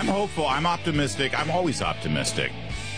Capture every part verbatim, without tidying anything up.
I'm hopeful. I'm optimistic. I'm always optimistic.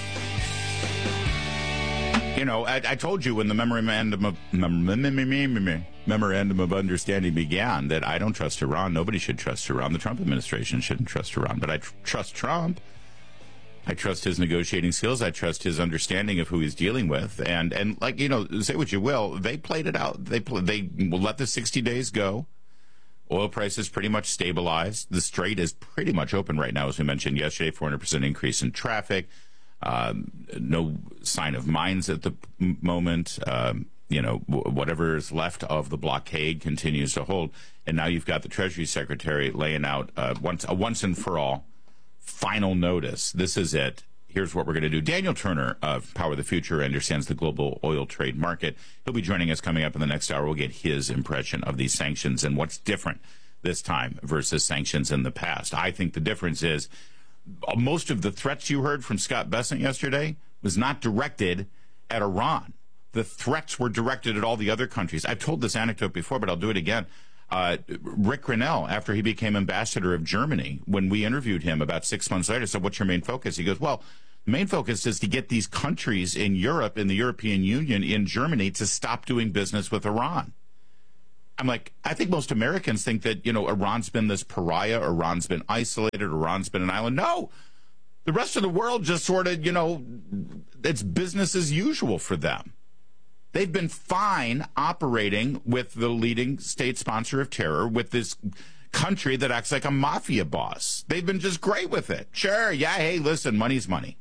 You know, I, I told you when the memorandum of memorandum of understanding began that I don't trust Iran. Nobody should trust Iran. The Trump administration shouldn't trust Iran. But I tr- trust Trump. I trust his negotiating skills. I trust his understanding of who he's dealing with. And, and like, you know, say what you will, they played it out. They pl- they will let the sixty days go. Oil prices pretty much stabilized. The Strait is pretty much open right now, as we mentioned yesterday, four hundred percent increase in traffic. Um, no sign of mines at the moment. Um, you know, w- whatever is left of the blockade continues to hold. And now you've got the Treasury Secretary laying out uh, once a once and for all final notice. This is it. Here's what we're going to do. Daniel Turner of Power of the Future understands the global oil trade market. He'll be joining us coming up in the next hour. We'll get his impression of these sanctions and what's different this time versus sanctions in the past. I think the difference is most of the threats you heard from Scott Bessent yesterday was not directed at Iran. The threats were directed at all the other countries. I've told this anecdote before, but I'll do it again. Uh, Rick Grinnell, after he became ambassador of Germany, when we interviewed him about six months later, said, what's your main focus? He goes, well, the main focus is to get these countries in Europe, in the European Union, in Germany, to stop doing business with Iran. I'm like, I think most Americans think that, you know, Iran's been this pariah, Iran's been isolated, Iran's been an island. No, the rest of the world just sort of, you know, it's business as usual for them. They've been fine operating with the leading state sponsor of terror, with this country that acts like a mafia boss. They've been just great with it. Sure, yeah, hey, listen, money's money.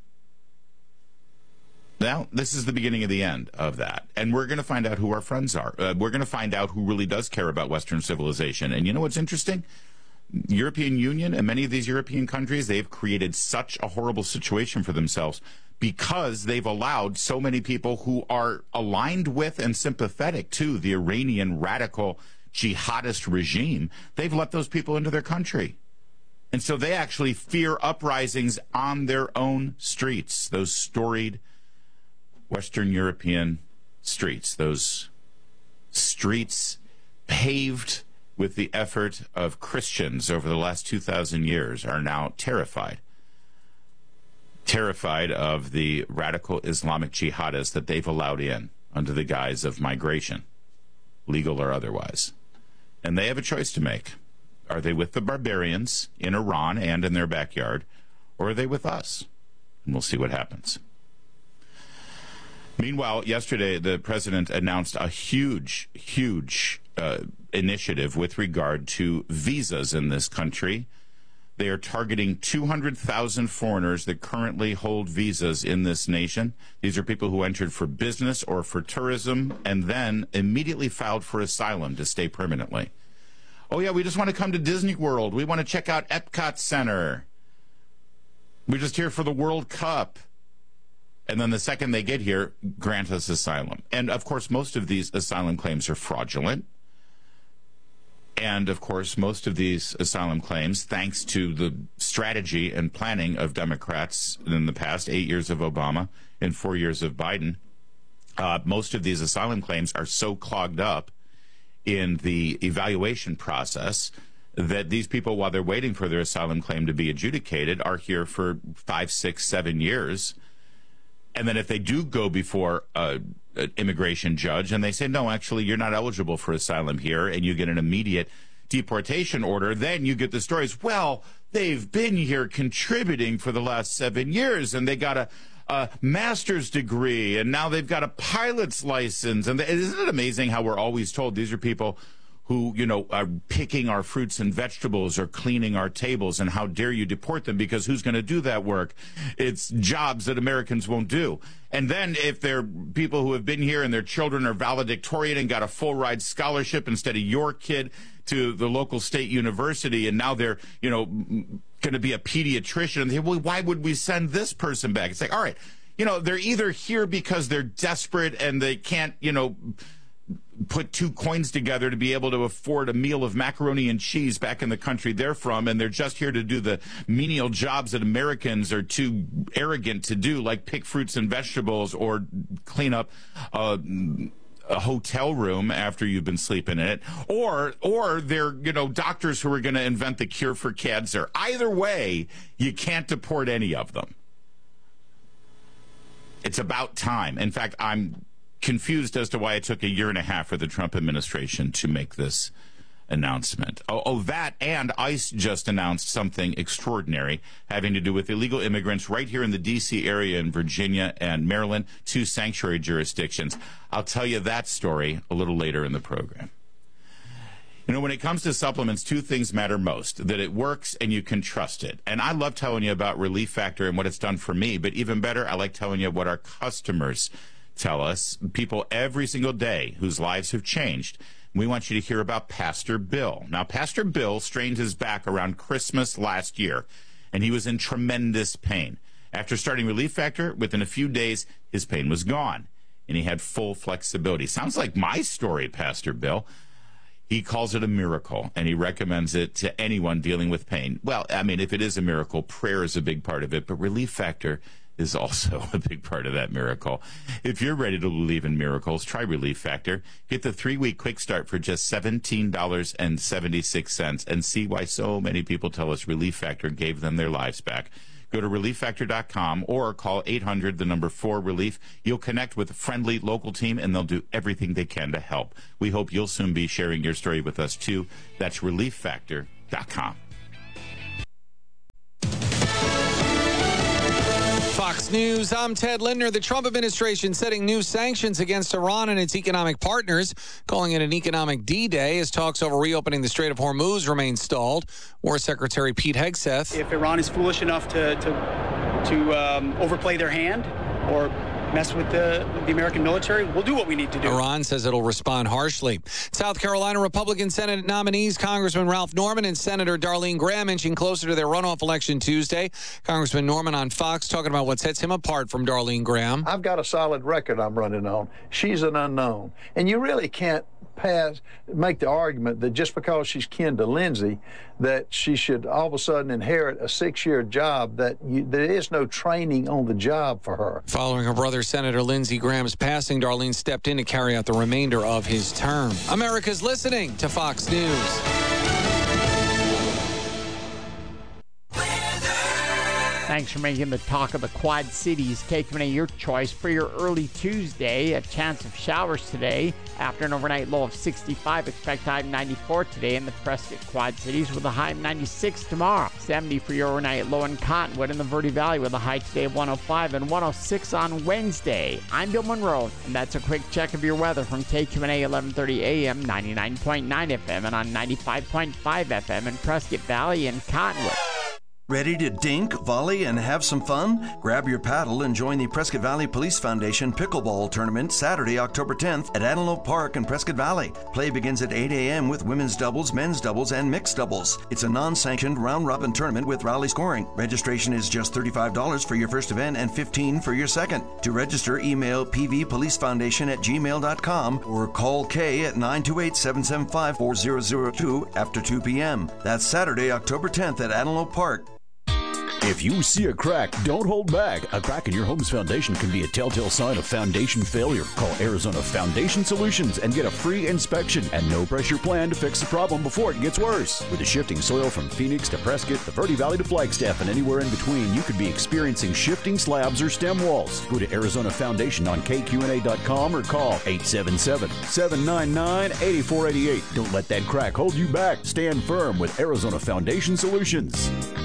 Now, this is the beginning of the end of that. And we're going to find out who our friends are. Uh, we're going to find out who really does care about Western civilization. And you know what's interesting? European Union and many of these European countries, they've created such a horrible situation for themselves because they've allowed so many people who are aligned with and sympathetic to the Iranian radical jihadist regime. They've let those people into their country. And so they actually fear uprisings on their own streets, those storied Western European streets, those streets paved with the effort of Christians over the last two thousand years are now terrified. Terrified of the radical Islamic jihadists that they've allowed in under the guise of migration, legal or otherwise. And they have a choice to make. Are they with the barbarians in Iran and in their backyard, or are they with us? And we'll see what happens. Meanwhile, yesterday, the president announced a huge, huge uh, initiative with regard to visas in this country. They are targeting two hundred thousand foreigners that currently hold visas in this nation. These are people who entered for business or for tourism and then immediately filed for asylum to stay permanently. Oh, yeah, we just want to come to Disney World. We want to check out Epcot Center. We're just here for the World Cup. And then the second they get here, grant us asylum. And, of course, most of these asylum claims are fraudulent. And, of course, most of these asylum claims, thanks to the strategy and planning of Democrats in the past eight years of Obama and four years of Biden, uh, most of these asylum claims are so clogged up in the evaluation process that these people, while they're waiting for their asylum claim to be adjudicated, are here for five, six, seven years. And then if they do go before a, an immigration judge and they say, no, actually, you're not eligible for asylum here, and you get an immediate deportation order, then you get the stories, well, they've been here contributing for the last seven years, and they got a, a master's degree, and now they've got a pilot's license. And they, isn't it amazing how we're always told these are people who, you know, are picking our fruits and vegetables or cleaning our tables, and how dare you deport them, because who's going to do that work? It's jobs that Americans won't do. And then if they're people who have been here and their children are valedictorian and got a full ride scholarship instead of your kid to the local state university, and now they're, you know, going to be a pediatrician, and they, well, why would we send this person back? It's like, all right, you know, they're either here because they're desperate and they can't, you know, put two coins together to be able to afford a meal of macaroni and cheese back in the country they're from, and they're just here to do the menial jobs that Americans are too arrogant to do, like pick fruits and vegetables or clean up uh, a hotel room after you've been sleeping in it, or or they're, you know, doctors who are going to invent the cure for cancer. Either way, you can't deport any of them. It's about time. In fact, I'm confused as to why it took a year and a half for the Trump administration to make this announcement. Oh, oh, that, and ICE just announced something extraordinary having to do with illegal immigrants right here in the D C area in Virginia and Maryland, two sanctuary jurisdictions. I'll tell you that story a little later in the program. You know, when it comes to supplements, two things matter most: that it works and you can trust it. And I love telling you about Relief Factor and what it's done for me, but even better, I like telling you what our customers tell us, people every single day whose lives have changed. We want you to hear about Pastor Bill. Now, Pastor Bill strained his back around Christmas last year, and he was in tremendous pain. After starting Relief Factor, within a few days, his pain was gone, and he had full flexibility. Sounds like my story, Pastor Bill. He calls it a miracle, and he recommends it to anyone dealing with pain. Well, I mean, if it is a miracle, prayer is a big part of it, but Relief Factor is also a big part of that miracle. If you're ready to believe in miracles, try Relief Factor. Get the three-week quick start for just seventeen dollars and seventy-six cents and see why so many people tell us Relief Factor gave them their lives back. Go to relief factor dot com or call eight hundred, the number four, relief. You'll connect with a friendly local team, and they'll do everything they can to help. We hope you'll soon be sharing your story with us, too. That's relief factor dot com. Fox News, I'm Ted Lindner. The Trump administration setting new sanctions against Iran and its economic partners, calling it an economic D-Day as talks over reopening the Strait of Hormuz remain stalled. War Secretary Pete Hegseth. If Iran is foolish enough to to, to um, overplay their hand or mess with the, the American military, we'll do what we need to do. Iran says it'll respond harshly. South Carolina Republican Senate nominees Congressman Ralph Norman and Senator Darlene Graham inching closer to their runoff election Tuesday. Congressman Norman on Fox talking about what sets him apart from Darlene Graham. I've got a solid record I'm running on. She's an unknown. And you really can't pass, make the argument that just because she's kin to Lindsey, that she should all of a sudden inherit a six-year job, that you, there is no training on the job for her. Following her brother, Senator Lindsey Graham's passing, Darlene stepped in to carry out the remainder of his term. America's listening to Fox News. Thanks for making the talk of the Quad Cities. K Q N A, your choice for your early Tuesday. A chance of showers today. After an overnight low of sixty-five, expect high of ninety-four today in the Prescott Quad Cities with a high of ninety-six tomorrow. seventy for your overnight low in Cottonwood in the Verde Valley with a high today of one oh five and one oh six on Wednesday. I'm Bill Monroe, and that's a quick check of your weather from K Q N A eleven thirty A M, ninety-nine point nine F M, and on ninety-five point five F M in Prescott Valley and Cottonwood. Ready to dink, volley, and have some fun? Grab your paddle and join the Prescott Valley Police Foundation Pickleball Tournament Saturday, October tenth at Antelope Park in Prescott Valley. Play begins at eight A M with women's doubles, men's doubles, and mixed doubles. It's a non-sanctioned round-robin tournament with rally scoring. Registration is just thirty-five dollars for your first event and fifteen dollars for your second. To register, email p v police foundation at gmail dot com or call Kay at nine two eight, seven seven five, four zero zero two after two P M That's Saturday, October tenth at Antelope Park. If you see a crack, don't hold back. A crack in your home's foundation can be a telltale sign of foundation failure. Call Arizona Foundation Solutions and get a free inspection and no pressure plan to fix the problem before it gets worse. With the shifting soil from Phoenix to Prescott, the Verde Valley to Flagstaff, and anywhere in between, you could be experiencing shifting slabs or stem walls. Go to Arizona Foundation on K Q N A dot com or call eight seven seven, seven nine nine, eight four eight eight. Don't let that crack hold you back. Stand firm with Arizona Foundation Solutions.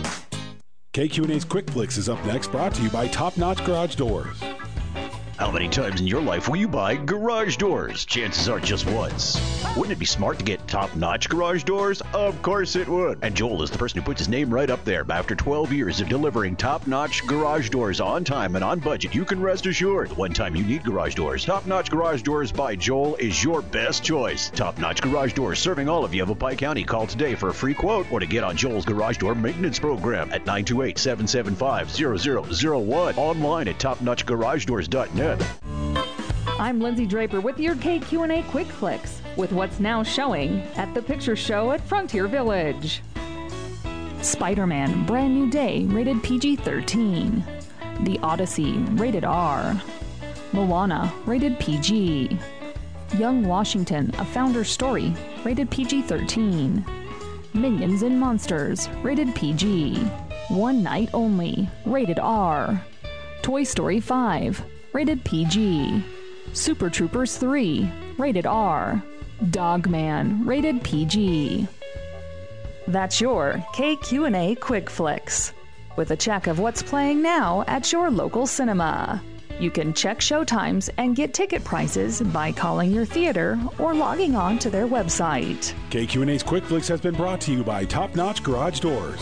K Q N A's Quick Flicks is up next, brought to you by Top Notch Garage Doors. How many times in your life will you buy garage doors? Chances are just once. Wouldn't it be smart to get top-notch garage doors? Of course it would. And Joel is the person who puts his name right up there. After twelve years of delivering top-notch garage doors on time and on budget, you can rest assured the one time you need garage doors, Top-Notch Garage Doors by Joel is your best choice. Top-Notch Garage Doors serving all of Yavapai County. Call today for a free quote or to get on Joel's garage door maintenance program at nine two eight, seven seven five, zero zero zero one. Online at top notch garage doors dot net. I'm Lindsay Draper with your K Q N A Quick Flicks with what's now showing at the Picture Show at Frontier Village. Spider-Man Brand New Day, rated P G thirteen. The Odyssey, rated R. Moana, rated P G. Young Washington, A Founder's Story, rated P G thirteen. Minions and Monsters, rated P G. One Night Only, rated R. Toy Story five, rated P G. Super Troopers three, rated R. Dogman, rated P G. That's your K Q and A Quick Flicks, with a check of what's playing now at your local cinema. You can check showtimes and get ticket prices by calling your theater or logging on to their website. K Q and A's Quick Flicks has been brought to you by Top Notch Garage Doors.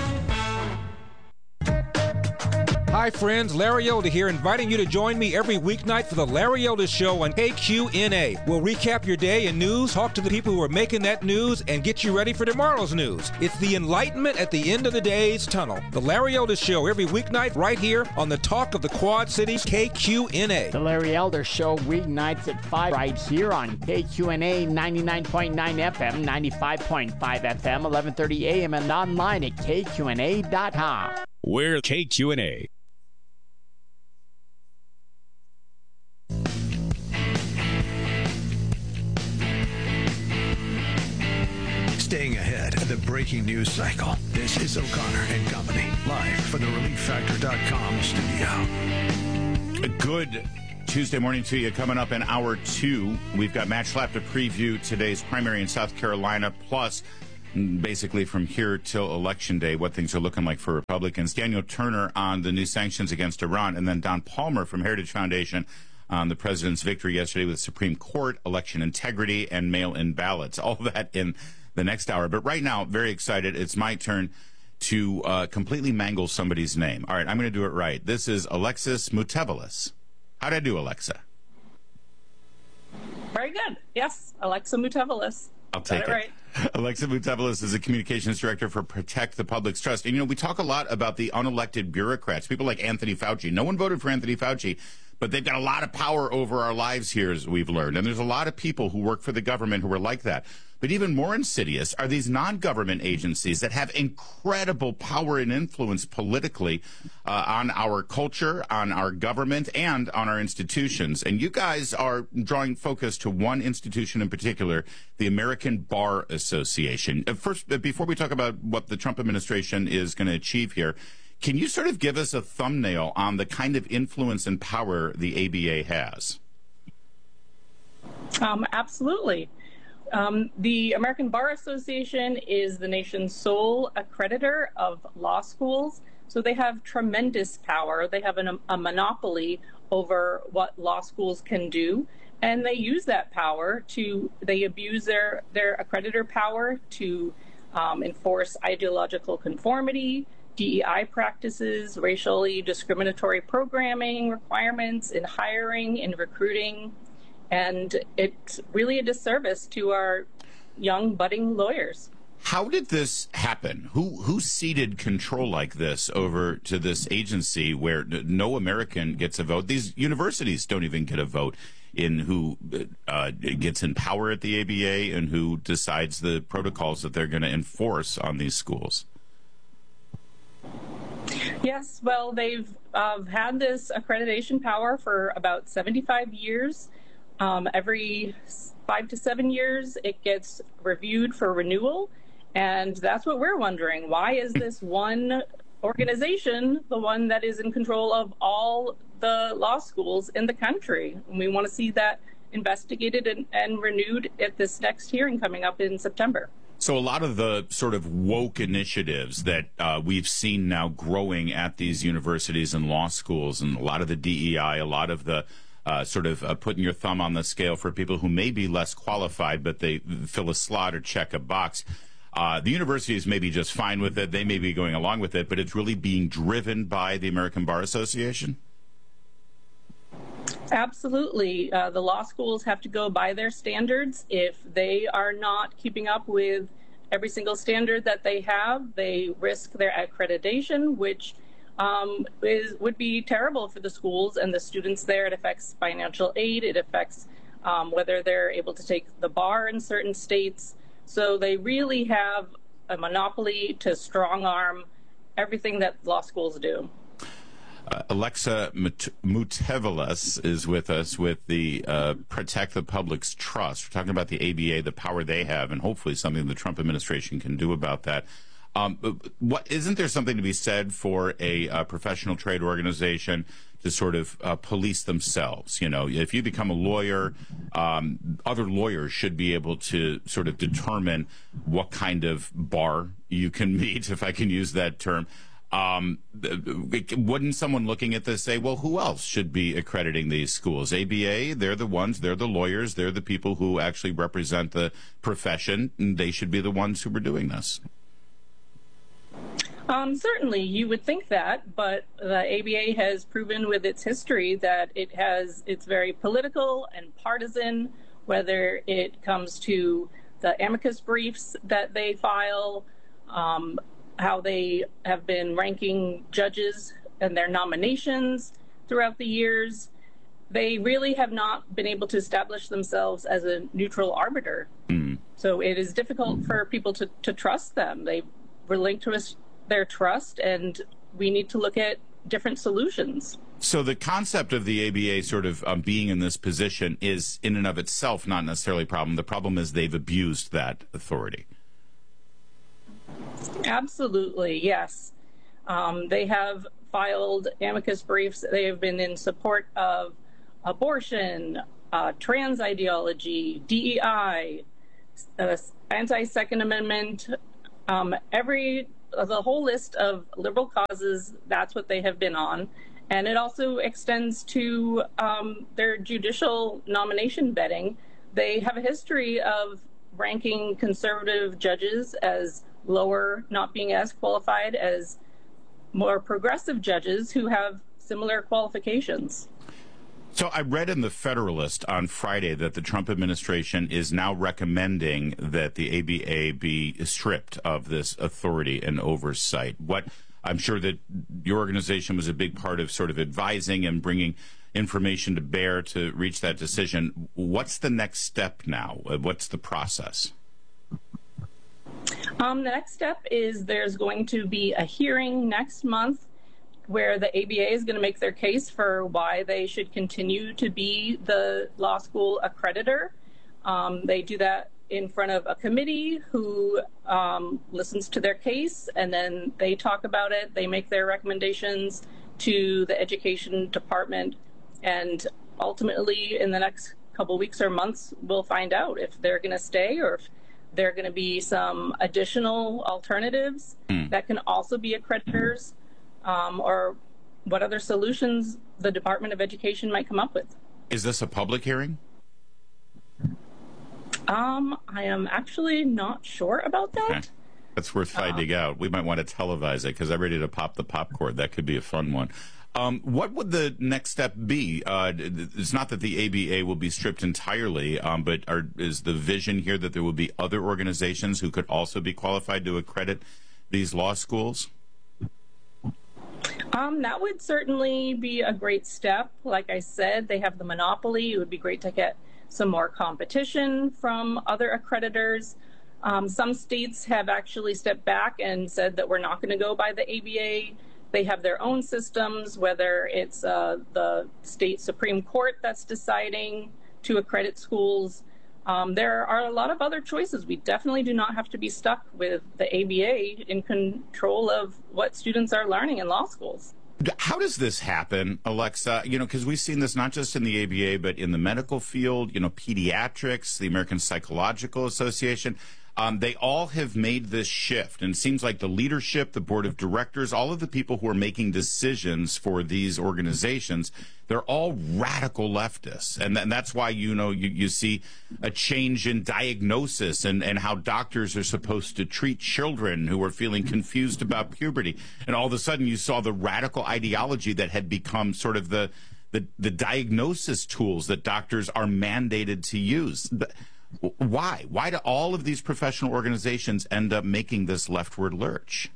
Hi friends, Larry Elder here, inviting you to join me every weeknight for the Larry Elder Show on K Q N A. We'll recap your day in news, talk to the people who are making that news, and get you ready for tomorrow's news. It's the enlightenment at the end of the day's tunnel. The Larry Elder Show every weeknight right here on the Talk of the Quad Cities, K Q N A. The Larry Elder Show weeknights at five right here on K Q N A ninety-nine point nine F M, ninety-five point five F M, eleven thirty A M, and online at K Q N A dot com. We're K Q N A. Staying ahead of the breaking news cycle. This is O'Connor and Company, live from the relief factor dot com studio. A good Tuesday morning to you. Coming up in hour two, we've got Matt Schlapp to preview today's primary in South Carolina, plus basically from here till Election Day, what things are looking like for Republicans. Daniel Turner on the new sanctions against Iran, and then Don Palmer from Heritage Foundation on the president's victory yesterday with the Supreme Court, election integrity, and mail-in ballots. All that in the next hour. But right now, very excited. It's my turn to uh, completely mangle somebody's name. All right, I'm going to do it right. This is Alexis Mutevelis. How'd I do, Alexa? Very good. Yes, Alexa Mutevelis. I'll take Got it. it right. Alexa Mutevelis is a communications director for Protect the Public's Trust. And, you know, we talk a lot about the unelected bureaucrats, people like Anthony Fauci. No one voted for Anthony Fauci, but they've got a lot of power over our lives here, as we've learned. And there's a lot of people who work for the government who are like that. But even more insidious are these non-government agencies that have incredible power and influence politically uh, on our culture, on our government, and on our institutions. And you guys are drawing focus to one institution in particular, the American Bar Association. Uh, first, before we talk about what the Trump administration is going to achieve here, can you sort of give us a thumbnail on the kind of influence and power the A B A has? Um, absolutely. Um, the American Bar Association is the nation's sole accreditor of law schools, so they have tremendous power. They have an, a monopoly over what law schools can do, and they use that power to, they abuse their, their accreditor power to um, enforce ideological conformity, D E I practices, racially discriminatory programming requirements in hiring, in recruiting. And it's really a disservice to our young budding lawyers. How did this happen? Who who ceded control like this over to this agency where no American gets a vote? These universities don't even get a vote in who uh, gets in power at the A B A and who decides the protocols that they're going to enforce on these schools. Yes, well, they've uh, had this accreditation power for about seventy-five years. Um, every five to seven years, it gets reviewed for renewal. And that's what we're wondering. Why is this one organization the one that is in control of all the law schools in the country? And we want to see that investigated and, and renewed at this next hearing coming up in September. So a lot of the sort of woke initiatives that uh, we've seen now growing at these universities and law schools, and a lot of the D E I, a lot of the Uh, sort of uh, putting your thumb on the scale for people who may be less qualified, but they fill a slot or check a box. Uh, the universities may be just fine with it. They may be going along with it, but it's really being driven by the American Bar Association? Absolutely. Uh, the law schools have to go by their standards. If they are not keeping up with every single standard that they have, they risk their accreditation, which Um, is, would be terrible for the schools and the students there. It affects financial aid. It affects um, whether they're able to take the bar in certain states. So they really have a monopoly to strong arm everything that law schools do. Uh, Alexa Mutevelis is with us with the uh, Protect the Public's Trust. We're talking about the A B A, the power they have, and hopefully something the Trump administration can do about that. Um, what isn't there something to be said for a uh, professional trade organization to sort of uh, police themselves? You know, if you become a lawyer, um, other lawyers should be able to sort of determine what kind of bar you can meet, if I can use that term. Um, wouldn't someone looking at this say, well, who else should be accrediting these schools? A B A, they're the ones, they're the lawyers, they're the people who actually represent the profession, and they should be the ones who are doing this. Um, certainly, you would think that, but the A B A has proven with its history that it has, it's very political and partisan, whether it comes to the amicus briefs that they file, um, how they have been ranking judges and their nominations throughout the years. They really have not been able to establish themselves as a neutral arbiter. Mm. So it is difficult for people to, to trust them. They relinquish their trust, and we need to look at different solutions. So the concept of the A B A sort of um, being in this position is in and of itself not necessarily a problem. The problem is they've abused that authority. Absolutely, yes. Um, they have filed amicus briefs. They have been in support of abortion, uh, trans ideology, D E I, uh, anti-Second Amendment, um, every the whole list of liberal causes. That's what they have been on. And it also extends to um, their judicial nomination vetting. They have a history of ranking conservative judges as lower, not being as qualified as more progressive judges who have similar qualifications. So I read in the Federalist on Friday that the Trump administration is now recommending that the A B A be stripped of this authority and oversight. What I'm sure that your organization was a big part of sort of advising and bringing information to bear to reach that decision. What's the next step now? What's the process? Um, the next step is there's going to be a hearing next month where the A B A is going to make their case for why they should continue to be the law school accreditor. Um, they do that in front of a committee who um, listens to their case, and then they talk about it. They make their recommendations to the education department, and ultimately in the next couple weeks or months, we'll find out if they're going to stay or if there are going to be some additional alternatives mm. that can also be accreditors, um, or what other solutions the Department of Education might come up with. Is this a public hearing? Um, I am actually not sure about that. Okay. That's worth finding uh, out. We might want to televise it because I'm ready to pop the popcorn. That could be a fun one. Um, what would the next step be? Uh, it's not that the A B A will be stripped entirely, um, but are, is the vision here that there will be other organizations who could also be qualified to accredit these law schools? Um, that would certainly be a great step. Like I said, they have the monopoly. It would be great to get some more competition from other accreditors. Um, some states have actually stepped back and said that we're not going to go by the A B A. They have their own systems, whether it's uh, the state Supreme Court that's deciding to accredit schools. Um, there are a lot of other choices. We definitely do not have to be stuck with the A B A in control of what students are learning in law schools. How does this happen, Alexa? You know, because we've seen this not just in the A B A, but in the medical field, you know, pediatrics, the American Psychological Association. Um, they all have made this shift, and it seems like the leadership, the board of directors, all of the people who are making decisions for these organizations, they're all radical leftists. And, and that's why, you know, you, you see a change in diagnosis and, and how doctors are supposed to treat children who are feeling confused about puberty. And all of a sudden you saw the radical ideology that had become sort of the, the, the diagnosis tools that doctors are mandated to use. Why? Why do all of these professional organizations end up making this leftward lurch?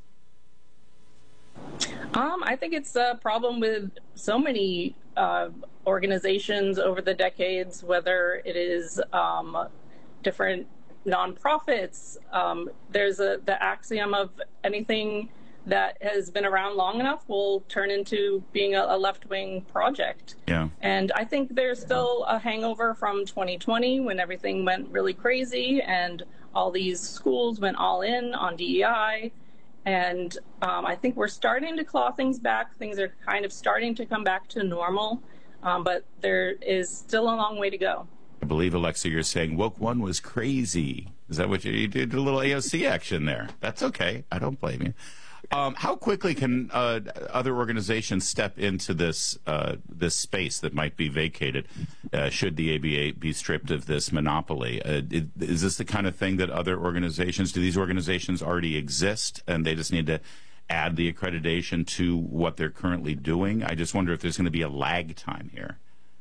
Um, I think it's a problem with so many uh, organizations over the decades, whether it is um, different nonprofits. Um, there's a, the axiom of anything that has been around long enough will turn into being a, a left-wing project. Yeah. And I think there's still a hangover from twenty twenty when everything went really crazy and all these schools went all in on D E I. And um, I think we're starting to claw things back. Things are kind of starting to come back to normal, um, but there is still a long way to go. I believe, Alexa, you're saying woke one was crazy. Is that what you, you did? A little A O C action there. That's okay. I don't blame you. Um, how quickly can uh, other organizations step into this uh, this space that might be vacated uh, should the A B A be stripped of this monopoly? Uh, it, is this the kind of thing that other organizations, do these organizations already exist and they just need to add the accreditation to what they're currently doing? I just wonder if there's going to be a lag time here.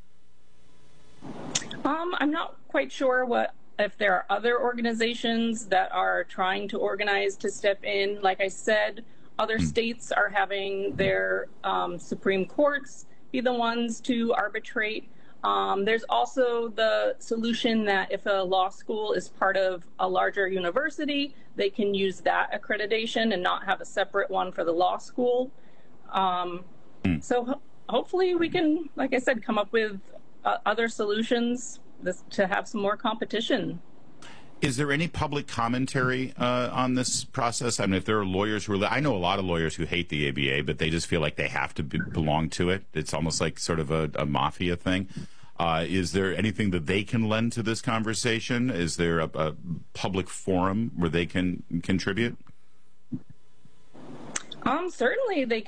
Um, I'm not quite sure what if there are other organizations that are trying to organize to step in. Like I said, other mm. states are having their um, Supreme Courts be the ones to arbitrate. Um, there's also the solution that if a law school is part of a larger university, they can use that accreditation and not have a separate one for the law school. Um, mm. So ho- hopefully we can, like I said, come up with uh, other solutions this, to have some more competition. Is there any public commentary uh, on this process? I mean, if there are lawyers who are, I know a lot of lawyers who hate the A B A, but they just feel like they have to be, belong to it. It's almost like sort of a, a mafia thing. Uh, is there anything that they can lend to this conversation? Is there a, a public forum where they can contribute? Um, certainly they